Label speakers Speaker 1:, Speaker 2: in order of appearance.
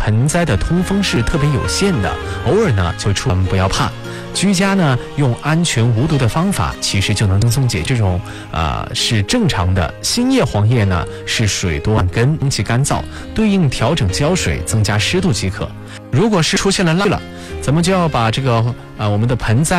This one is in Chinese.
Speaker 1: 盆栽的通风是特别有限的，偶尔呢就出门不要怕。居家呢用安全无毒的方法，其实就能轻松解决这种是正常的。新叶黄叶呢是水多根，空气干燥，对应调整浇水，增加湿度即可。如果是出现了烂了，咱们就要把这个我们的盆栽